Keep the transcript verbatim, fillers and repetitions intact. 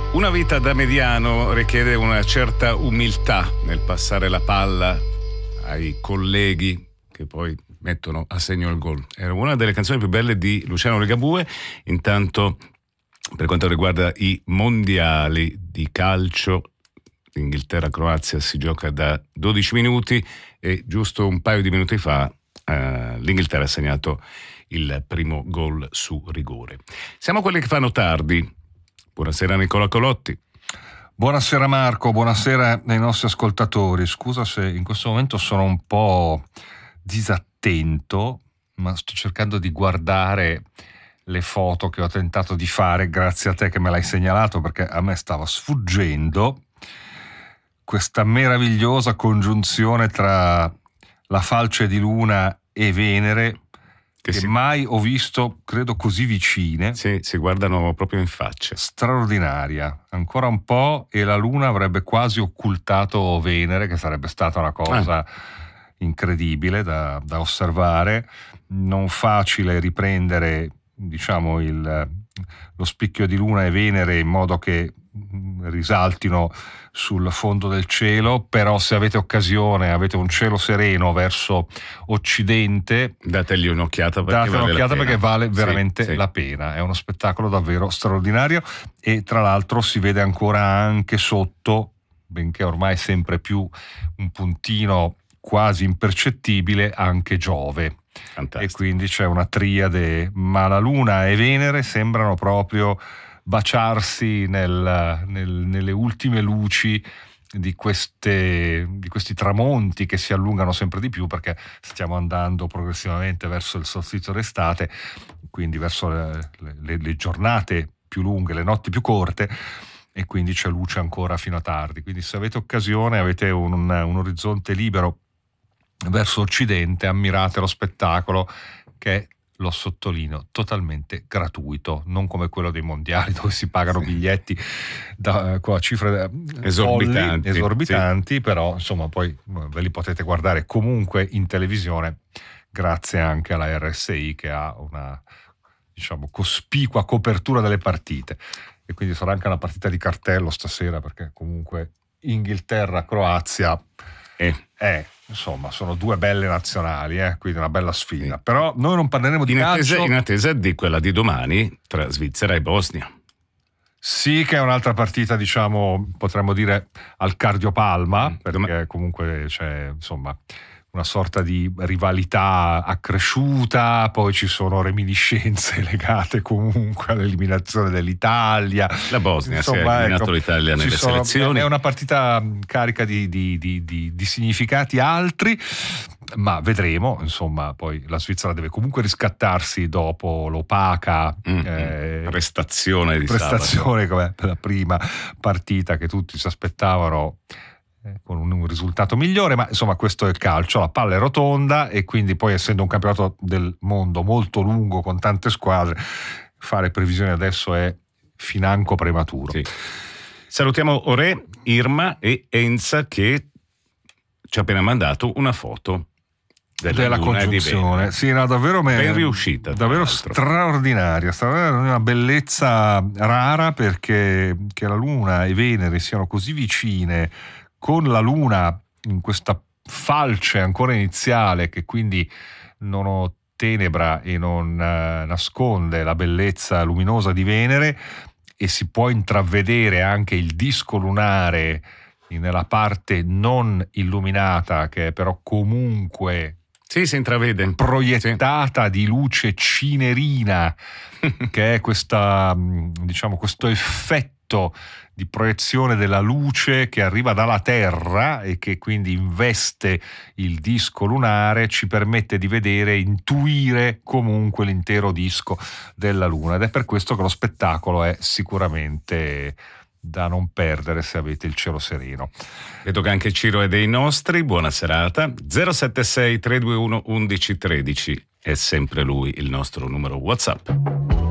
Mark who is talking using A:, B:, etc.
A: Una vita da mediano richiede una certa umiltà nel passare la palla ai colleghi che poi mettono a segno il gol. Era una delle canzoni più belle di Luciano Ligabue. Intanto, per quanto riguarda i mondiali di calcio, Inghilterra-Croazia si gioca da dodici minuti e giusto un paio di minuti fa eh, l'Inghilterra ha segnato il primo gol su rigore. Siamo quelli che fanno tardi. Buonasera Nicola Colotti.
B: Buonasera Marco, buonasera ai nostri ascoltatori. Scusa se in questo momento sono un po' disattento, ma sto cercando di guardare le foto che ho tentato di fare, grazie a te che me l'hai segnalato, perché a me stava sfuggendo questa meravigliosa congiunzione tra la falce di Luna e Venere, che, che si... mai ho visto, credo, così vicine.
A: Sì, si guardano proprio in faccia.
B: Straordinaria. Ancora un po' e la Luna avrebbe quasi occultato Venere, che sarebbe stata una cosa ah. incredibile da, da osservare. Non facile riprendere, diciamo, il, lo spicchio di Luna e Venere in modo che risaltino sul fondo del cielo, però se avete occasione, avete un cielo sereno verso occidente,
A: dategli un'occhiata perché
B: date
A: vale
B: un'occhiata
A: la
B: perché vale veramente
A: sì, sì.
B: la pena. È uno spettacolo davvero straordinario e tra l'altro si vede ancora anche sotto, benché ormai sempre più un puntino quasi impercettibile, anche Giove.
A: Fantastico.
B: E quindi c'è una triade, ma la Luna e Venere sembrano proprio baciarsi nel, nel, nelle ultime luci di, queste, di questi tramonti che si allungano sempre di più, perché stiamo andando progressivamente verso il solstizio d'estate, quindi verso le, le, le giornate più lunghe, le notti più corte, e quindi c'è luce ancora fino a tardi. Quindi se avete occasione, avete un, un orizzonte libero verso occidente, ammirate lo spettacolo che è, lo sottolineo, totalmente gratuito, non come quello dei mondiali dove si pagano sì. biglietti da, con cifre
A: esorbitanti,
B: folli, esorbitanti sì. Però insomma poi ve li potete guardare comunque in televisione, grazie anche alla R S I che ha una, diciamo, cospicua copertura delle partite, e quindi sarà anche una partita di cartello stasera, perché comunque Inghilterra-Croazia
A: eh.
B: è, insomma, sono due belle nazionali, eh? Quindi una bella sfida. Sì. Però noi non parleremo di
A: in attesa,
B: calcio.
A: In attesa di quella di domani tra Svizzera e Bosnia.
B: Sì, che è un'altra partita, diciamo, potremmo dire al cardiopalma, mm, perché dom- comunque c'è, insomma, una sorta di rivalità accresciuta, poi ci sono reminiscenze legate comunque all'eliminazione dell'Italia.
A: La Bosnia
B: insomma,
A: si è eliminato
B: ecco,
A: l'Italia nelle
B: sono,
A: selezioni.
B: È una partita carica di, di, di, di, di significati altri, ma vedremo. Insomma, poi la Svizzera deve comunque riscattarsi dopo l'opaca
A: mm,
B: eh,
A: prestazione di
B: prestazione come la prima partita che tutti si aspettavano con un risultato migliore, ma insomma questo è il calcio, la palla è rotonda e quindi poi, essendo un campionato del mondo molto lungo con tante squadre, fare previsioni adesso è financo prematuro.
A: Sì. Salutiamo Ore, Irma e Enza che ci ha appena mandato una foto della,
B: della congiunzione. Sì, no, davvero me,
A: ben riuscita,
B: davvero straordinaria, straordinaria, una bellezza rara, perché che la Luna e Venere siano così vicine, con la Luna in questa falce ancora iniziale che quindi non ottenebra e non uh, nasconde la bellezza luminosa di Venere, e si può intravedere anche il disco lunare nella parte non illuminata, che è però comunque
A: sì, si intravede
B: proiettata sì. di luce cinerina, che è questa, diciamo, questo effetto di proiezione della luce che arriva dalla Terra e che quindi investe il disco lunare, ci permette di vedere, intuire comunque l'intero disco della Luna, ed è per questo che lo spettacolo è sicuramente da non perdere se avete il cielo sereno.
A: Vedo che anche Ciro è dei nostri. Buona serata. zero sette sei tre due uno uno uno uno tre zero è sempre lui il nostro numero WhatsApp.